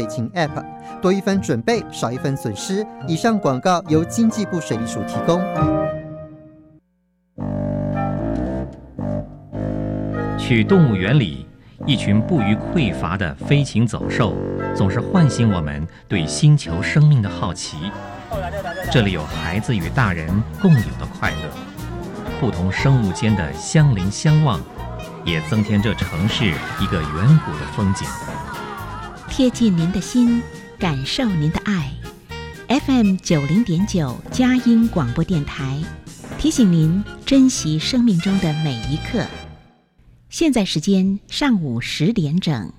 情 App， 多一分准备，少一分损失。以上广告由经济部水利署提供。 去动物园里，一群不虞匮乏的飞禽走兽，总是唤醒我们对星球生命的好奇。这里有孩子与大人共有的快乐，不同生物间的相邻相望，也增添这城市一个远古的风景。 贴近您的心，感受您的爱。FM 90.9佳音广播电台提醒您珍惜生命中的每一刻。现在时间上午10点整。